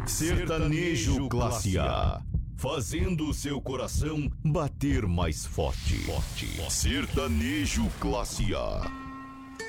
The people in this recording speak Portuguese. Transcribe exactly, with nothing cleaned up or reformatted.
Sertanejo Classe A, fazendo o seu coração bater mais forte. Forte. Sertanejo Classe A.